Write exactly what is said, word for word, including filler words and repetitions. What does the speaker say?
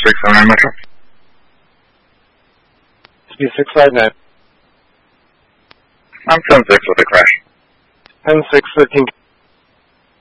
six seven nine Metro. Speed six five nine. I'm ten six with a crash. ten six, thirteen.